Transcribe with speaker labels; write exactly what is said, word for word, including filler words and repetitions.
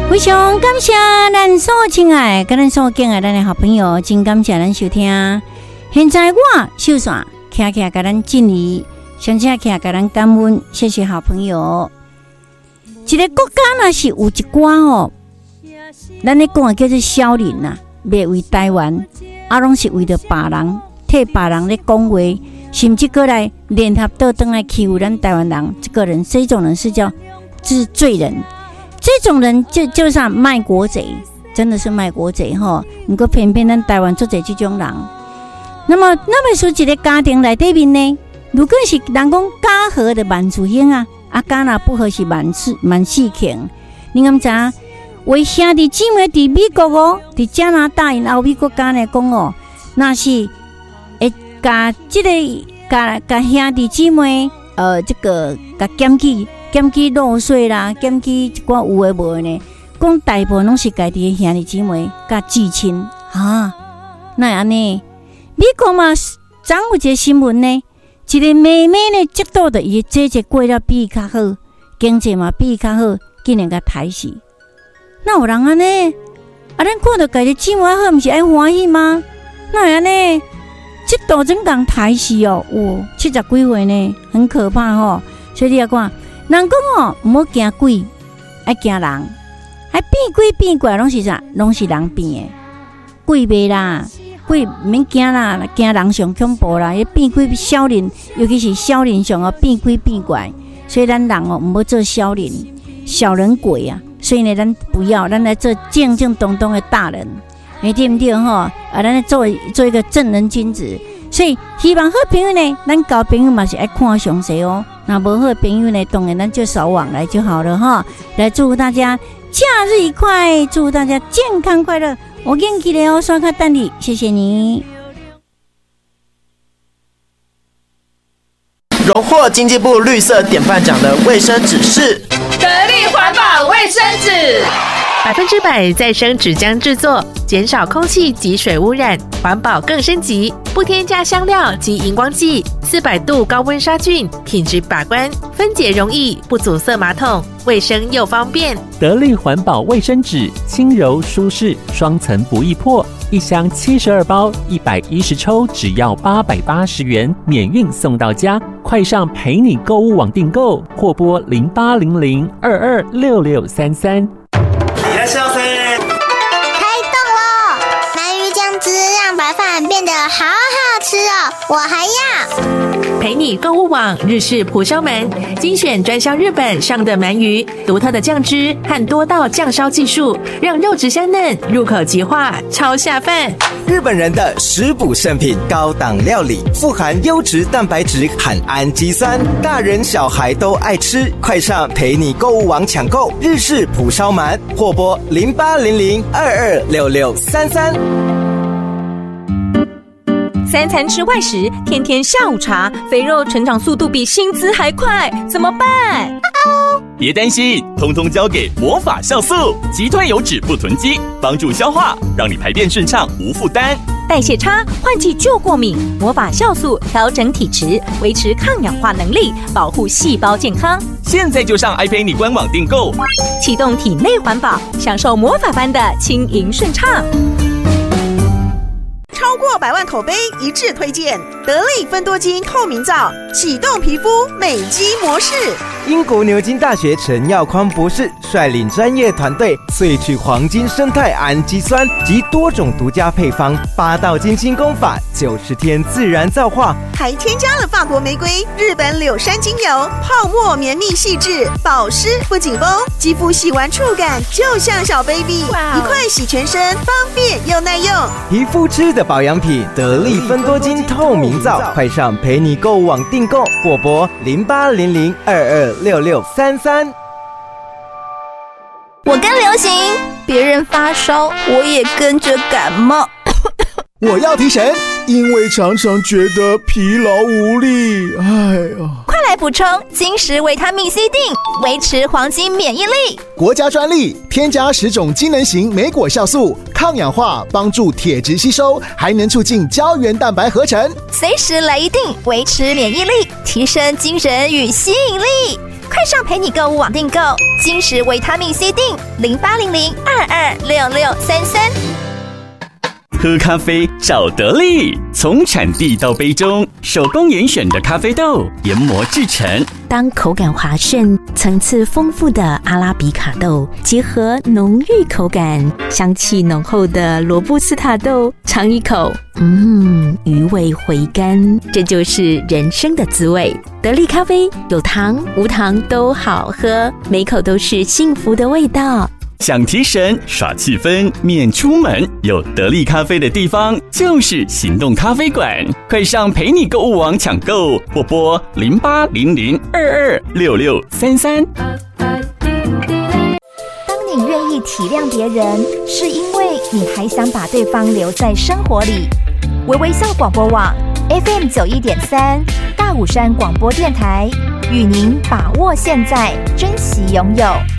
Speaker 1: 非常感谢咱所亲爱跟咱所敬爱咱的好朋友，真感谢咱收听。现在我秀伞徛徛给咱敬礼，上车徛给咱感恩，谢谢好朋友。一个国家若是有一寡哦，咱咧讲的叫做小人呐，袂为台湾，啊，拢是为着别人，替别人咧讲话，甚至过来联合倒转来欺负咱台湾人。这个人，这种人是叫是罪人。这种人就就像卖国贼，真的是卖国贼哈！不过偏偏咱台湾做这这种人，那么那么说一个家庭内底面呢，如果是人讲家和的万事兴啊，啊家若不和是万事万事穷。你敢知？为兄弟姊妹伫美国哦，伫加拿大因欧美国家来讲哦，那是会甲这个甲甲兄弟姊妹呃这个甲检举。减去漏税啦，减去一寡有诶无诶呢？讲大部分拢是家己诶兄弟姊妹甲至亲啊，那安尼？美国嘛，昨有一个新闻呢，一个妹妹呢，接到的伊姐姐过了比伊较好，经济嘛比伊较好，竟然甲抬死。那有人安尼？啊，咱看到家己姊妹好，毋是爱欢喜吗？那安尼？这度真讲抬死哦，哇，七十几岁呢，很可怕吼。所以你要看。人讲哦，唔好惊鬼，爱惊人。还变鬼变怪，拢是啥？拢是人变的。鬼袂啦，鬼唔免惊啦，惊人上恐怖啦。伊变鬼小人，尤其是小人上哦，变鬼变怪。所以咱人哦，唔好做小人、小人鬼啊。所以呢，咱不要，咱来做正正当当的大人，你对不对吼？啊，咱来做做一个正人君子。所以希望好朋友呢，咱交朋友嘛是爱看详细哦。那无好朋友呢，当然咱就少往来就好了哈。来祝福大家假日愉快，祝福大家健康快乐。我元気的哦，刷卡蛋里，谢谢你。
Speaker 2: 荣获经济部绿色典范奖的卫生纸是
Speaker 3: 得力环保卫生纸。
Speaker 4: 百分之百再生纸浆制作，减少空气及水污染，环保更升级。不添加香料及荧光剂，四百度高温杀菌，品质把关，分解容易，不阻塞马桶，卫生又方便。
Speaker 5: 得力环保卫生纸，轻柔舒适，双层不易破，一箱七十二包，一百一十抽，只要八百八十元，免运送到家。快上陪你购物网订购，或拨零八零零二二六六三三。
Speaker 6: 开动了！鳗鱼酱汁让白饭变得好好吃哦，我还要。
Speaker 4: 陪你购物网日式蒲烧鳗，精选专销日本上的鳗鱼，独特的酱汁和多道酱烧技术，让肉质香嫩，入口即化，超下饭。
Speaker 7: 日本人的食补圣品，高档料理，富含优质蛋白质和氨基酸，大人小孩都爱吃。快上陪你购物网抢购日式蒲烧鳗，或拨零八零零二二六六三三。
Speaker 8: 三餐吃外食，天天下午茶，肥肉成长速度比薪资还快，怎么办？
Speaker 9: 别担心，通通交给魔法酵素，击退油脂不囤积，帮助消化，让你排便顺畅无负担。
Speaker 8: 代谢差，换季就过敏，魔法酵素调整体质，维持抗氧化能力，保护细胞健康。
Speaker 9: 现在就上爱陪你官网订购，
Speaker 8: 启动体内环保，享受魔法般的轻盈顺畅。
Speaker 10: 超过百万口碑一致推荐，得力芬多精透明皂，启动皮肤美肌模式。
Speaker 7: 英国牛津大学陈耀匡博士率领专业团队萃取黄金生态氨基酸及多种独家配方，八道精心工法，九十天自然皂化，
Speaker 10: 还添加了法国玫瑰、日本柳杉精油，泡沫绵密细致，保湿不紧绷，肌肤洗完触感就像小 baby， 一块洗全身，方便又耐用。
Speaker 7: 皮肤吃的保养品，得力芬多精透明皂，快上陪你购物网订购，或拨零八零零二二六六三三。
Speaker 6: 我跟流行，别人发烧，我也跟着感冒。
Speaker 11: 我要提神，因为常常觉得疲劳无力。哎呀，
Speaker 8: 快来来补充金石维他命 C 锭，维持黄金免疫力。
Speaker 11: 国家专利，添加十种机能型莓果酵素，抗氧化，帮助铁质吸收，还能促进胶原蛋白合成。
Speaker 8: 随时来一锭，维持免疫力，提升精神与吸引力。快上陪你购物网订购金石维他命 C 锭，零八零零二二六六三三。
Speaker 9: 喝咖啡找得力，从产地到杯中，手工严选的咖啡豆研磨制成。
Speaker 12: 当口感滑顺、层次丰富的阿拉比卡豆结合浓郁口感、香气浓厚的罗布斯塔豆，尝一口，嗯，余味回甘，这就是人生的滋味。得力咖啡有糖无糖都好喝，每口都是幸福的味道。
Speaker 9: 想提神耍气氛免出门，有得力咖啡的地方就是行动咖啡馆，快上陪你购物网抢购，或拨零八零零二二六六三三。
Speaker 8: 当你愿意体谅别人，是因为你还想把对方留在生活里。微微笑广播网 F M 九一点三，大武山广播电台，与您把握现在，珍惜拥有。